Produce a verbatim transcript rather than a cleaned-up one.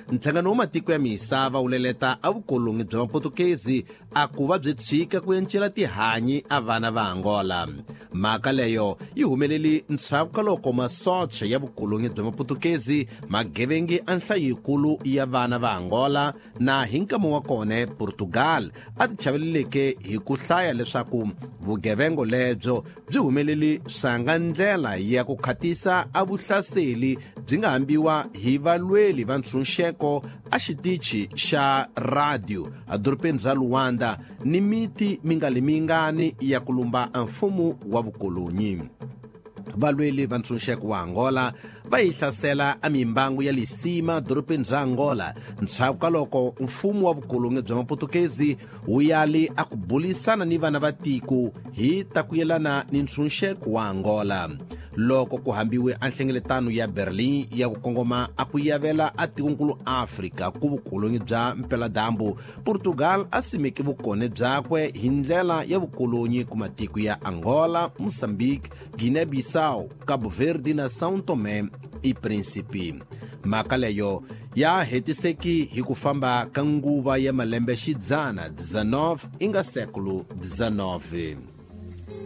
nhlangano wa matiko ya misava wu leleta a vukolonyi bya maputukezi a ku va byi tshika ku encela tihanyi a vana va Angola. Mhaka leyo yi humeleli ntshaku ka loko masocha ya vukolonyi bya maputukezi magevengi a nhlayikulu ya vana va Angola na hi nkama wa kone Portugal a ti chaveleleke hi ku hlaya leswaku vugevengo lebyo byi humeleli swanga ndlela ya ku khatisa a vuhlaseli byi nga hambiwa hi valweli va ntshunxeko a xitichi xa radio a dorobeni ra Luanda ni miti mingalimingani ya ku lumba mfumo wa vukolonyi. Valweli va ntshunxeko wa Angola va yi hlasela a mimbangu ya Lisima dorobeni ra Angola ntshaku ka loko mfumo wa vukolonyi bya maputukezi wu yali a ku bulisana ni vana va tiko hi ta ku yelana ni ntshunxeko wa Angola. Loko ku hambiwe a nhlengeletano ya Berlin ya ku kongoma a ku yavela a tikonkulu Afrika ku vukolonyi bya Mpeladambu, Portugal a simeke vukone byakwe hi ndlela ya vukolonyi ku matiko ya Angola, Moçambique, Guinea-Bissau, Cabo Verde na São Tomé e Príncipe. Mhaka leyo ya hetiseki hi ku famba ka nguva ya malembe xidzana dezenove inga século dezenove.